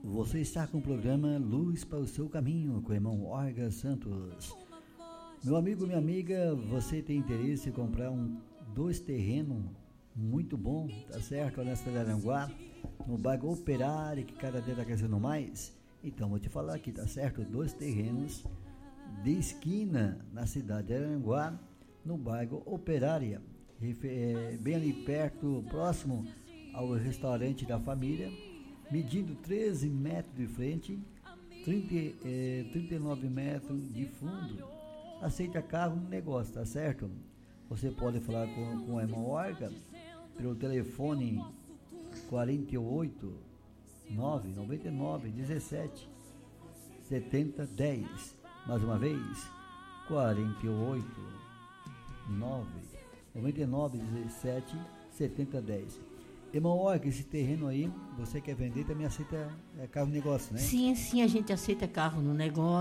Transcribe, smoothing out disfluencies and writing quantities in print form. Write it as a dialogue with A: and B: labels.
A: Você está com o programa Luz para o Seu Caminho, com o irmão Orga Santos. Meu amigo, minha amiga, você tem interesse em comprar dois terrenos muito bom, tá certo? Na cidade de Araranguá, no bairro Operário, que cada dia está crescendo mais. Então, vou te falar aqui, tá certo? Dois terrenos de esquina na cidade de Araranguá, no bairro Operária, bem ali perto, próximo ao restaurante da família, medindo 13 metros de frente, 39 metros de fundo. Aceita carro no negócio, tá certo? Você pode falar com a irmã Orga pelo telefone 48 999 17 70 10. Mais uma vez, 48 999 17 70 10. Irmão Orga, esse terreno aí, você quer vender, também aceita carro no negócio, né?
B: Sim, a gente aceita carro no negócio.